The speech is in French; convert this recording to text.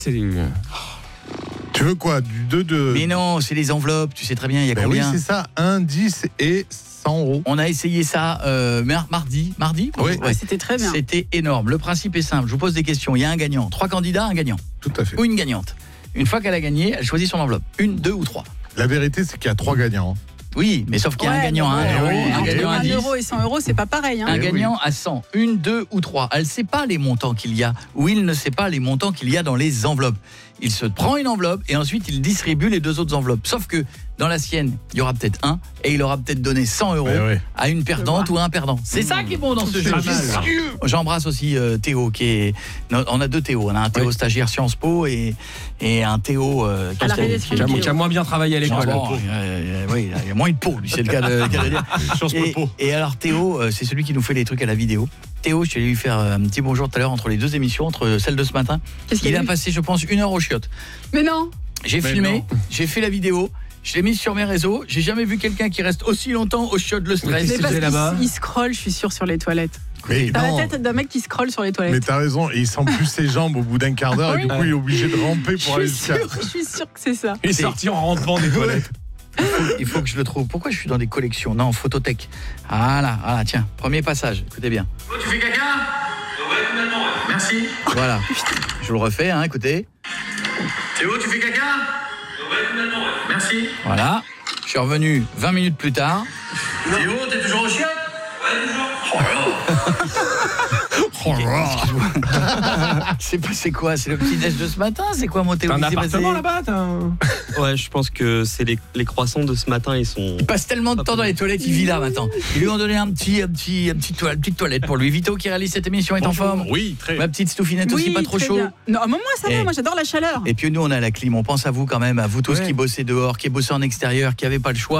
Céline. Tu veux quoi? Du 2 de... Mais non, c'est les enveloppes, tu sais très bien, il y a Ben combien? oui, c'est ça, 1, 10 et 100 euros. On a essayé ça mardi. Oui. Ouais. C'était très bien. C'était énorme. Le principe est simple, je vous pose des questions. Il y a un gagnant, 3 candidats, un gagnant. Tout à fait. Ou une gagnante. Une fois qu'elle a gagné, elle choisit son enveloppe. 1, 2 ou 3. La vérité, c'est qu'il y a 3 gagnants. Oui, mais sauf qu'il y a un gagnant à 1 euro, un gagnant à 10. 1 euro et 100 euros, c'est pas pareil. Hein. Un gagnant à 100, 1, 2 ou 3. Elle ne sait pas les montants qu'il y a, ou il ne sait pas les montants qu'il y a dans les enveloppes. Il se prend une enveloppe et ensuite il distribue les 2 autres enveloppes. Sauf que dans la sienne, il y aura peut-être un et il aura peut-être donné 100 euros à une perdante ou à un perdant. C'est ça qui est bon dans ce jeu. J'embrasse aussi Théo qui est... On a 2 Théo. On a un Théo stagiaire Sciences Po et un Théo qui a moins bien travaillé à l'école. Oui, il y a moins de peau, lui, c'est le cas de dire. Et alors Théo, c'est celui qui nous fait les trucs à la vidéo. Théo, je suis allé lui faire un petit bonjour tout à l'heure entre les 2 émissions, entre celle de ce matin. Il a passé, je pense, 1 heure aux chiottes. Mais non. J'ai filmé, j'ai fait la vidéo, je l'ai mise sur mes réseaux. J'ai jamais vu quelqu'un qui reste aussi longtemps aux chiottes, le stress. Mais parce qu'il scrolle, je suis sûre, sur les toilettes. T'as la tête d'un mec qui scrolle sur les toilettes. Mais t'as raison, et il sent plus ses jambes au bout d'un quart d'heure, et du coup il est obligé de ramper pour aller jusqu'à... Je suis sûre que c'est ça. Il est sorti en rentrant des toilettes. Il faut que je le trouve. Pourquoi je suis dans des collections? Non, photothèque. Voilà, tiens, premier passage, écoutez bien. Oh, tu fais caca? Ouais, complètement, ouais. Merci. Voilà, je le refais, écoutez. Théo, tu fais caca? Ouais, complètement, ouais. Merci. Voilà, je suis revenu 20 minutes plus tard. Théo, t'es toujours au chiottes? Ouais, toujours. C'est passé quoi? C'est le petit-déj de ce matin? C'est quoi mon Théo? T'as un appartement là-bas? Ouais, je pense que c'est les croissants de ce matin, ils sont... Il passe tellement de temps dans les toilettes, il vit là maintenant. Ils lui ont donné une petite toilette pour lui. Vito qui réalise cette émission est en forme. Oui, très. Ma petite Stoufinette aussi, pas trop chaud. Bien. Non, moi ça va, moi j'adore la chaleur. Et puis nous on a la clim, on pense à vous quand même, à vous tous qui bossez dehors, qui bossez en extérieur, qui n'avez pas le choix.